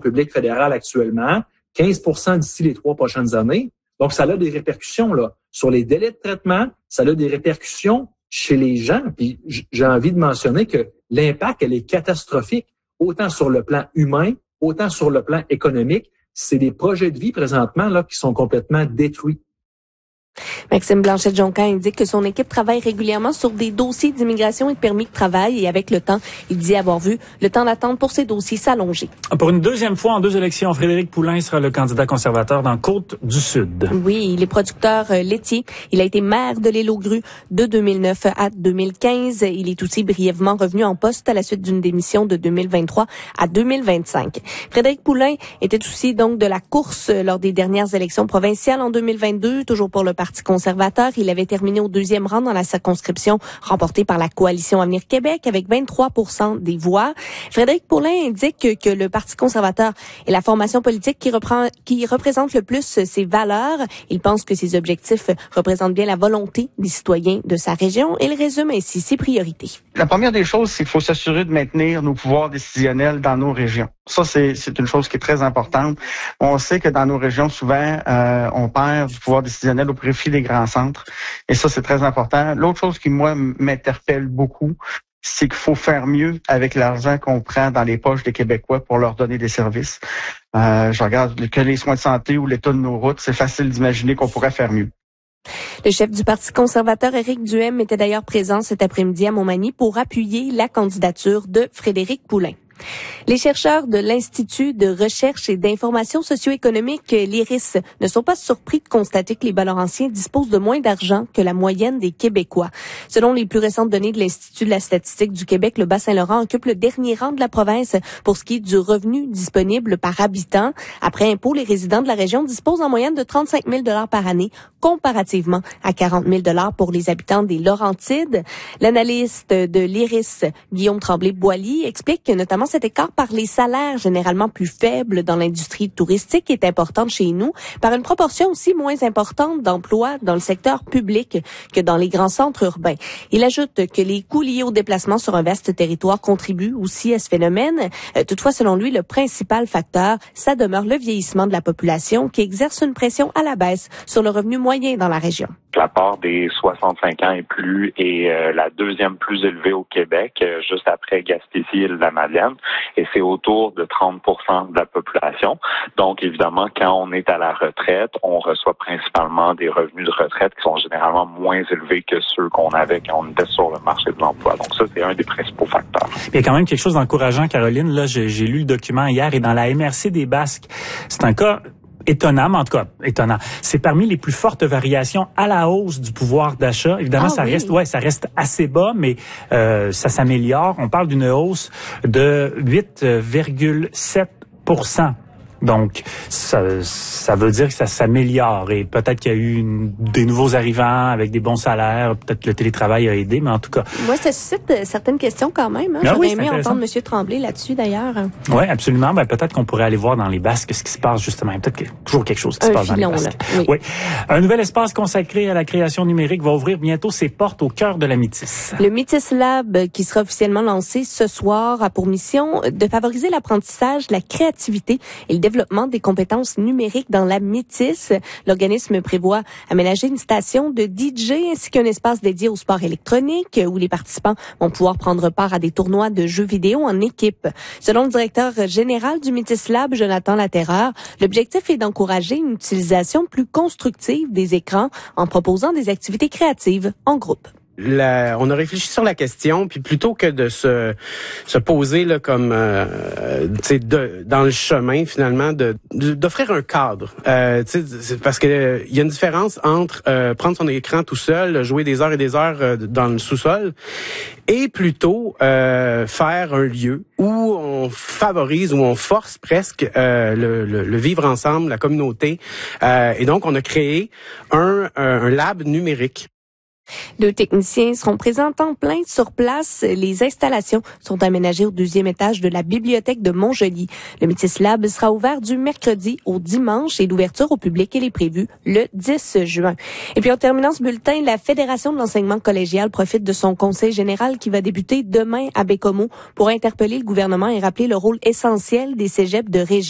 publique fédérale actuellement, 15% d'ici les 3 prochaines années. Donc, ça a des répercussions là sur les délais de traitement, ça a des répercussions chez les gens. Puis j'ai envie de mentionner que l'impact, elle est catastrophique, autant sur le plan humain, autant sur le plan économique. C'est des projets de vie présentement là qui sont complètement détruits. Maxime Blanchette-Joncan indique que son équipe travaille régulièrement sur des dossiers d'immigration et de permis de travail et avec le temps, il dit avoir vu le temps d'attente pour ces dossiers s'allonger. Pour une deuxième fois en 2 élections, Frédéric Poulain sera le candidat conservateur dans Côte-du-Sud. Oui, il est producteur laitier. Il a été maire de l'Île aux Grues de 2009 à 2015. Il est aussi brièvement revenu en poste à la suite d'une démission de 2023 à 2025. Frédéric Poulain était aussi donc de la course lors des dernières élections provinciales en 2022, toujours pour le Parti conservateur. Il avait terminé au 2e rang dans la circonscription remportée par la Coalition Avenir Québec avec 23% des voix. Frédéric Poulain indique que le Parti conservateur est la formation politique qui représente le plus ses valeurs. Il pense que ses objectifs représentent bien la volonté des citoyens de sa région et il résume ainsi ses priorités. La première des choses, c'est qu'il faut s'assurer de maintenir nos pouvoirs décisionnels dans nos régions. Ça, c'est une chose qui est très importante. On sait que dans nos régions, souvent, on perd du pouvoir décisionnel au profit des grands centres. Et ça, c'est très important. L'autre chose qui, moi, m'interpelle beaucoup, c'est qu'il faut faire mieux avec l'argent qu'on prend dans les poches des Québécois pour leur donner des services. Je regarde que les soins de santé ou l'état de nos routes, c'est facile d'imaginer qu'on pourrait faire mieux. Le chef du Parti conservateur, Éric Duhem, était d'ailleurs présent cet après-midi à Montmagny pour appuyer la candidature de Frédéric Poulain. Les chercheurs de l'Institut de recherche et d'information socio-économique, l'IRIS, ne sont pas surpris de constater que les Bas-Laurentiens disposent de moins d'argent que la moyenne des Québécois. Selon les plus récentes données de l'Institut de la statistique du Québec, le Bas-Saint-Laurent occupe le dernier rang de la province pour ce qui est du revenu disponible par habitant. Après impôt, les résidents de la région disposent en moyenne de 35 000 $ par année, comparativement à 40 000 $ pour les habitants des Laurentides. L'analyste de l'IRIS, Guillaume Tremblay-Boilly, explique que notamment cet écart par les salaires généralement plus faibles dans l'industrie touristique est importante chez nous, par une proportion aussi moins importante d'emplois dans le secteur public que dans les grands centres urbains. Il ajoute que les coûts liés au déplacement sur un vaste territoire contribuent aussi à ce phénomène. Toutefois, selon lui, le principal facteur, ça demeure le vieillissement de la population qui exerce une pression à la baisse sur le revenu moyen dans la région. La part des 65 ans et plus est la deuxième plus élevée au Québec, juste après Gaspésie et la Madeleine, et c'est autour de 30% de la population. Donc, évidemment, quand on est à la retraite, on reçoit principalement des revenus de retraite qui sont généralement moins élevés que ceux qu'on avait quand on était sur le marché de l'emploi. Donc ça, c'est un des principaux facteurs. Il y a quand même quelque chose d'encourageant, Caroline. Là, j'ai lu le document hier et dans la MRC des Basques, c'est un cas étonnant, mais en tout cas, étonnant. C'est parmi les plus fortes variations à la hausse du pouvoir d'achat. Évidemment, ça reste assez bas, mais ça s'améliore. On parle d'une hausse de 8,7%. Donc, ça veut dire que ça s'améliore et peut-être qu'il y a eu des nouveaux arrivants avec des bons salaires, peut-être le télétravail a aidé, mais en tout cas... Moi, ça suscite certaines questions quand même. J'aurais aimé entendre M. Tremblay là-dessus, d'ailleurs. Oui, absolument. Ben, peut-être qu'on pourrait aller voir dans les Basques ce qui se passe, justement. Peut-être qu'il y a toujours quelque chose qui se passe dans les Basques. Oui. Un nouvel espace consacré à la création numérique va ouvrir bientôt ses portes au cœur de la Métis. Le Métis Lab, qui sera officiellement lancé ce soir, a pour mission de favoriser l'apprentissage, la créativité et le développement des compétences numériques dans la Métis. L'organisme prévoit aménager une station de DJ ainsi qu'un espace dédié au sport électronique où les participants vont pouvoir prendre part à des tournois de jeux vidéo en équipe. Selon le directeur général du Métis Lab, Jonathan Laterreur, l'objectif est d'encourager une utilisation plus constructive des écrans en proposant des activités créatives en groupe. On a réfléchi sur la question, puis plutôt que de se poser là comme dans le chemin finalement d'offrir un cadre, parce que il y a une différence entre prendre son écran tout seul, jouer des heures et des heures dans le sous-sol, et plutôt faire un lieu où on favorise, où on force presque le vivre ensemble, la communauté, et donc on a créé un lab numérique. 2 techniciens seront présents en temps plein sur place. Les installations sont aménagées au 2e étage de la bibliothèque de Montjoly. Le Métis Lab sera ouvert du mercredi au dimanche et l'ouverture au public est prévue le 10 juin. Et puis en terminant ce bulletin, la Fédération de l'enseignement collégial profite de son conseil général qui va débuter demain à Baie-Comeau pour interpeller le gouvernement et rappeler le rôle essentiel des cégeps de région.